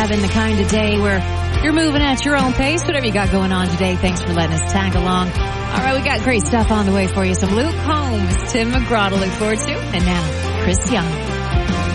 having the kind of day where you're moving at your own pace. Whatever you got going on today, thanks for letting us tag along. All right, we got great stuff on the way for you. Some Luke Combs, Tim McGraw to look forward to. And now, Chris Young.